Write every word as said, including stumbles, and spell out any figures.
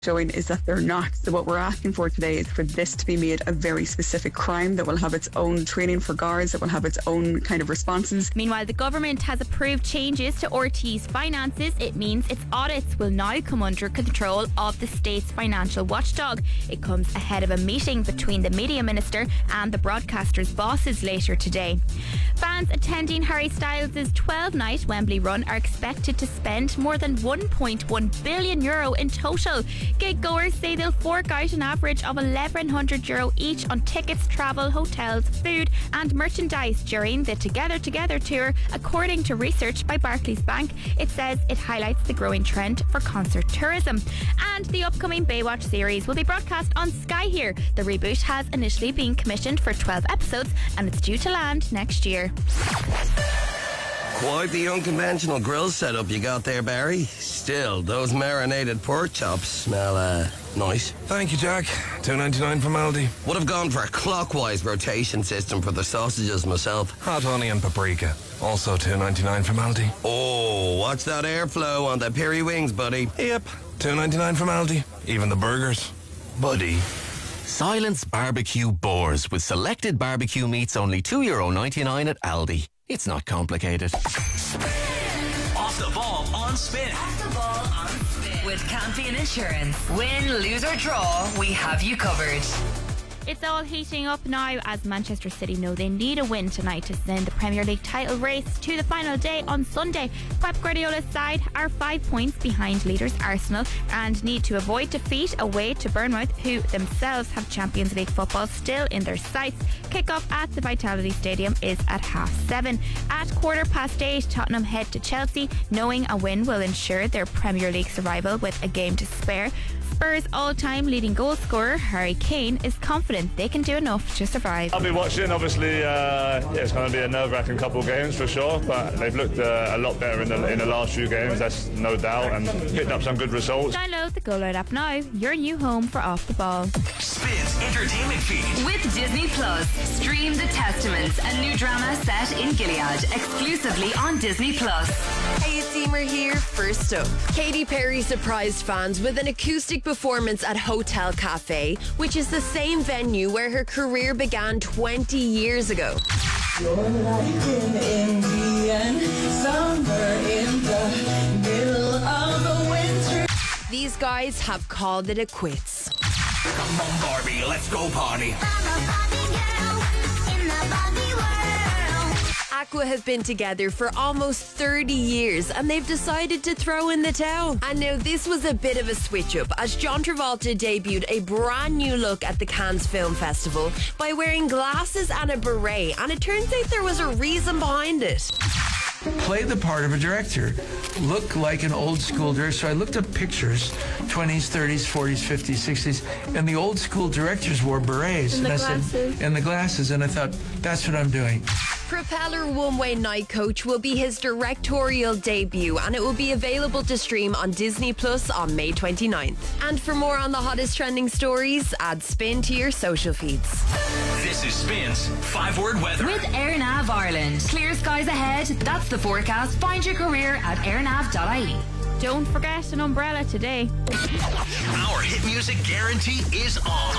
showing is that they're not. So what we're asking for today is for this to be made a very specific crime that will have its own training for guards, that will have its own kind of responses. Meanwhile, the government has approved changes to R T É's finances. It means its audits will now come under control of the state's financial watchdog. It comes ahead of a meeting between the media minister and the broadcaster's bosses later today. Fans attending Harry Styles' twelve-night Wembley run are expected to spend more than one point one billion euro in total. Gig goers say they'll fork out an average of eleven hundred euro each on tickets, travel, hotels, food and merchandise during the Together Together tour, according to research by Barclays Bank. It says it highlights the growing trend for concert tourism. And the upcoming Baywatch series will be broadcast on Sky Here. The reboot has initially been commissioned for twelve episodes and it's due to land next year. Quite the unconventional grill setup you got there, Barry. Still, those marinated pork chops smell, uh, nice. Thank you, Jack. two ninety-nine from Aldi. Would have gone for a clockwise rotation system for the sausages myself. Hot honey and paprika. Also two ninety-nine from Aldi. Oh, watch that airflow on the peri wings, buddy. Yep, two ninety-nine from Aldi. Even the burgers. Buddy. Silence Barbecue Boars with selected barbecue meats, only two euro ninety-nine at Aldi. It's not complicated. Off the ball on Spin. Off the ball on Spin. With Campion Insurance. Win, lose or draw, we have you covered. It's all heating up now as Manchester City know they need a win tonight to send the Premier League title race to the final day on Sunday. Pep Guardiola's side are five points behind leaders Arsenal and need to avoid defeat away to Bournemouth, who themselves have Champions League football still in their sights. Kick-off at the Vitality Stadium is at half seven. At quarter past eight, Tottenham head to Chelsea, knowing a win will ensure their Premier League survival with a game to spare. Spurs' all-time leading goal scorer Harry Kane is confident they can do enough to survive. I'll be watching. Obviously, uh, yeah, it's going to be a nerve-wracking couple of games for sure, but they've looked uh, a lot better in the in the last few games. That's no doubt, and picked up some good results. Download the Go Loud app now. Your new home for Off the Ball. Spins entertainment feed with Disney Plus. Stream The Testaments, a new drama set in Gilead, exclusively on Disney Plus. Hey, it's Emer here. First up, Katy Perry surprised fans with an acoustic performance at Hotel Cafe, which is the same venue where her career began twenty years ago. You're like an Indian summer in the middle of the winter. These guys have called it a quits. Come on, Barbie, let's go party. Aqua have been together for almost thirty years and they've decided to throw in the towel. And now this was a bit of a switch up as John Travolta debuted a brand new look at the Cannes Film Festival by wearing glasses and a beret, and it turns out there was a reason behind it. Play the part of a director, look like an old school director. So I looked up pictures, twenties, thirties, forties, fifties, sixties, and the old school directors wore berets. And the I glasses. said, and the glasses, and I thought, that's what I'm doing. Propeller One Way Night Coach will be his directorial debut, and it will be available to stream on Disney Plus on May twenty-ninth. And for more on the hottest trending stories, add Spin to your social feeds. This is Spin's five-word weather. With AirNav Ireland. Clear skies ahead. That's the forecast. Find your career at airnav dot I E. Don't forget an umbrella today. Our hit music guarantee is on.